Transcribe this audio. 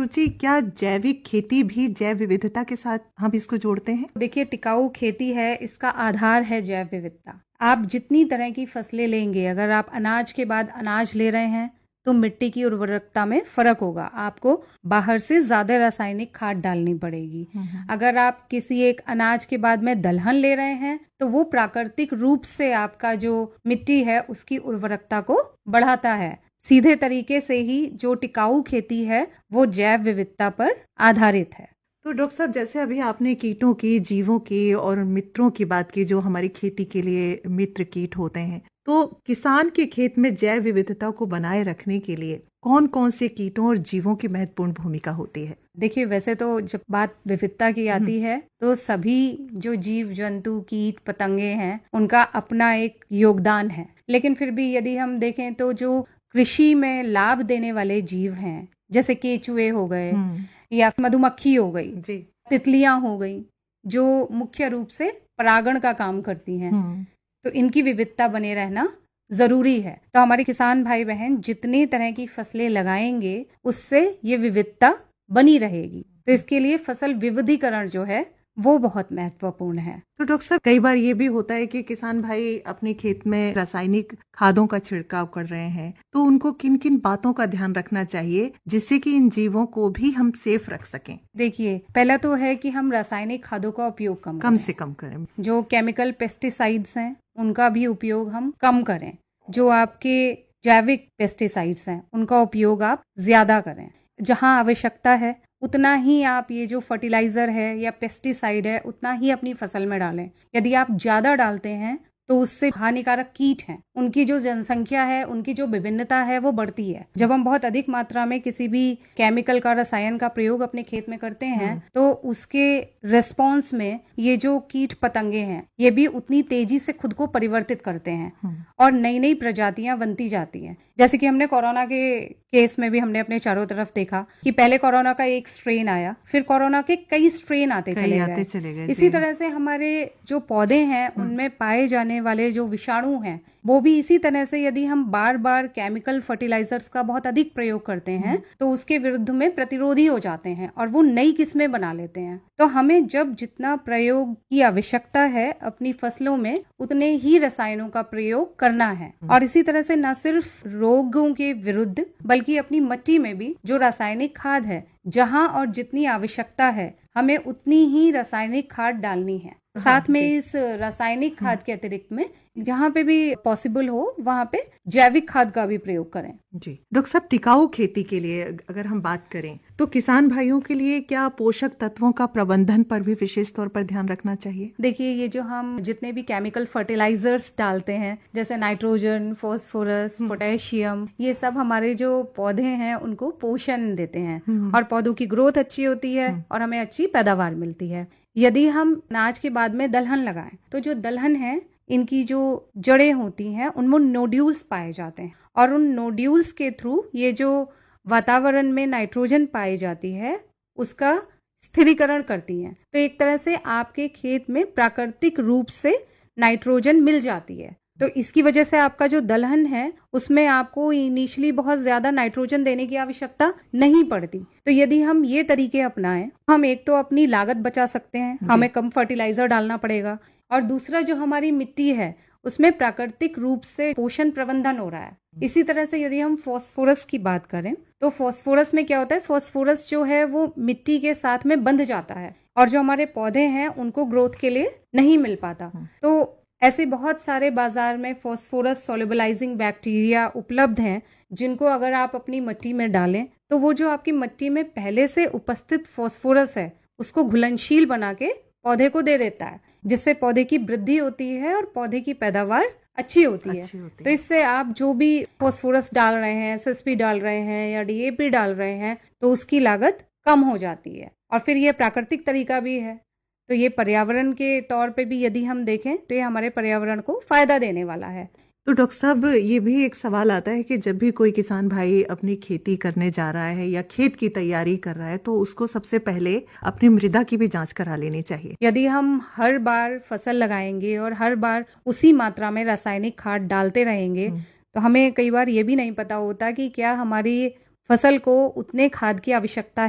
रुचि, क्या जैविक खेती भी जैव विविधता के साथ हम इसको जोड़ते हैं? देखिए, टिकाऊ खेती है, इसका आधार है जैव विविधता। आप जितनी तरह की फसलें लेंगे, अगर आप अनाज के बाद अनाज ले रहे हैं तो मिट्टी की उर्वरकता में फर्क होगा, आपको बाहर से ज्यादा रासायनिक खाद डालनी पड़ेगी। अगर आप किसी एक अनाज के बाद में दलहन ले रहे हैं तो वो प्राकृतिक रूप से आपका जो मिट्टी है उसकी उर्वरकता को बढ़ाता है। सीधे तरीके से ही जो टिकाऊ खेती है वो जैव विविधता पर आधारित है। तो डॉक्टर साहब, जैसे अभी आपने कीटों की, जीवों की और मित्रों की बात की जो हमारी खेती के लिए मित्र कीट होते हैं, तो किसान के खेत में जैव विविधता को बनाए रखने के लिए कौन कौन से कीटों और जीवों की महत्वपूर्ण भूमिका होती है? देखिए, वैसे तो जब बात विविधता की आती है तो सभी जो जीव जंतु, कीट पतंगे हैं उनका अपना एक योगदान है। लेकिन फिर भी यदि हम देखें तो जो कृषि में लाभ देने वाले जीव हैं, जैसे केचुए हो गए या मधुमक्खी हो गई जी, तितलियां हो गई, जो मुख्य रूप से परागण का काम करती हैं, तो इनकी विविधता बने रहना जरूरी है। तो हमारे किसान भाई बहन जितने तरह की फसलें लगाएंगे उससे ये विविधता बनी रहेगी। तो इसके लिए फसल विविधीकरण जो है वो बहुत महत्वपूर्ण है। तो डॉक्टर साहब, कई बार ये भी होता है कि किसान भाई अपने खेत में रासायनिक खादों का छिड़काव कर रहे हैं, तो उनको किन किन बातों का ध्यान रखना चाहिए जिससे कि इन जीवों को भी हम सेफ रख सकें? देखिए, पहला तो है कि हम रासायनिक खादों का उपयोग कम से कम करें। जो केमिकल पेस्टिसाइड्स हैं उनका भी उपयोग हम कम करें। जो आपके जैविक पेस्टिसाइड्स हैं उनका उपयोग आप ज्यादा करें। जहां आवश्यकता है उतना ही आप ये जो फर्टिलाइजर है या पेस्टिसाइड है उतना ही अपनी फसल में डालें। यदि आप ज्यादा डालते हैं तो उससे हानिकारक कीट हैं, उनकी जो जनसंख्या है, उनकी जो विभिन्नता है वो बढ़ती है। जब हम बहुत अधिक मात्रा में किसी भी केमिकल का, रसायन का प्रयोग अपने खेत में करते हैं तो उसके रिस्पॉन्स में ये जो कीट पतंगे हैं ये भी उतनी तेजी से खुद को परिवर्तित करते हैं और नई नई प्रजातियां बनती जाती हैं। जैसे कि हमने कोरोना के केस में भी हमने अपने चारों तरफ देखा कि पहले कोरोना का एक स्ट्रेन आया, फिर कोरोना के कई स्ट्रेन आते चले गए। इसी तरह से हमारे जो पौधे हैं उनमें पाए जाने वाले जो विषाणु हैं वो भी इसी तरह से, यदि हम बार बार केमिकल फर्टिलाइजर्स का बहुत अधिक प्रयोग करते हैं तो उसके विरुद्ध में प्रतिरोधी हो जाते हैं और वो नई किस्में बना लेते हैं। तो हमें जब जितना प्रयोग की आवश्यकता है अपनी फसलों में उतने ही रसायनों का प्रयोग करना है। और इसी तरह से न सिर्फ रोगों के विरुद्ध बल्कि अपनी मिट्टी में भी जो रासायनिक खाद है, जहां और जितनी आवश्यकता है हमें उतनी ही रासायनिक खाद डालनी है। साथ में इस रासायनिक खाद के अतिरिक्त में जहाँ पे भी पॉसिबल हो वहाँ पे जैविक खाद का भी प्रयोग करें। जी डॉक्टर साहब, टिकाऊ खेती के लिए अगर हम बात करें तो किसान भाइयों के लिए क्या पोषक तत्वों का प्रबंधन पर भी विशेष तौर पर ध्यान रखना चाहिए? देखिए, ये जो हम जितने भी केमिकल फर्टिलाइजर्स डालते हैं जैसे नाइट्रोजन, फास्फोरस, पोटेशियम, ये सब हमारे जो पौधे हैं उनको पोषण देते हैं और पौधों की ग्रोथ अच्छी होती है और हमें अच्छी पैदावार मिलती है। यदि हम अनाज के बाद में दलहन लगाएं तो जो दलहन है इनकी जो जड़ें होती हैं उनमें नोड्यूल्स पाए जाते हैं और उन नोड्यूल्स के थ्रू ये जो वातावरण में नाइट्रोजन पाई जाती है उसका स्थिरीकरण करती हैं। तो एक तरह से आपके खेत में प्राकृतिक रूप से नाइट्रोजन मिल जाती है। तो इसकी वजह से आपका जो दलहन है उसमें आपको इनिशियली बहुत ज्यादा नाइट्रोजन देने की आवश्यकता नहीं पड़ती। तो यदि हम ये तरीके अपनाएं हम एक तो अपनी लागत बचा सकते हैं, हमें कम फर्टिलाइजर डालना पड़ेगा, और दूसरा जो हमारी मिट्टी है उसमें प्राकृतिक रूप से पोषण प्रबंधन हो रहा है। इसी तरह से यदि हम फास्फोरस की बात करें तो फास्फोरस में क्या होता है, फास्फोरस जो है वो मिट्टी के साथ में बंध जाता है और जो हमारे पौधे हैं उनको ग्रोथ के लिए नहीं मिल पाता। तो ऐसे बहुत सारे बाजार में फास्फोरस सोल्युबलाइजिंग बैक्टीरिया उपलब्ध हैं जिनको अगर आप अपनी मिट्टी में डालें तो वो जो आपकी मिट्टी में पहले से उपस्थित फास्फोरस है उसको घुलनशील बना के पौधे को दे देता है, जिससे पौधे की वृद्धि होती है और पौधे की पैदावार अच्छी होती है। तो इससे आप जो भी फास्फोरस डाल रहे हैं, एसएसपी डाल रहे हैं या डीएपी डाल रहे हैं तो उसकी लागत कम हो जाती है और फिर ये प्राकृतिक तरीका भी है। तो ये पर्यावरण के तौर पे भी यदि हम देखें तो ये हमारे पर्यावरण को फायदा देने वाला है। तो डॉक्टर साहब, ये भी एक सवाल आता है कि जब भी कोई किसान भाई अपनी खेती करने जा रहा है या खेत की तैयारी कर रहा है तो उसको सबसे पहले अपनी मृदा की भी जांच करा लेनी चाहिए। यदि हम हर बार फसल लगाएंगे और हर बार उसी मात्रा में रासायनिक खाद डालते रहेंगे तो हमें कई बार ये भी नहीं पता होता कि क्या हमारी फसल को उतने खाद की आवश्यकता